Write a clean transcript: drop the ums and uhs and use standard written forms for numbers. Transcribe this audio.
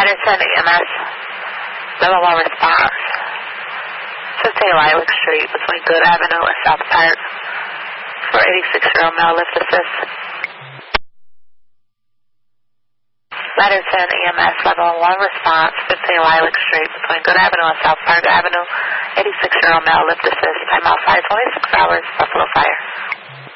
Madison EMS, level 1 response. 15 Lilac Street between Good Avenue and South Park for 86-year-old male lift assist. Madison EMS, level 1 response, 15 Lilac Street between Good Avenue and South Park Avenue, 86-year-old male lift assist. Time outside 26 hours, Buffalo Fire.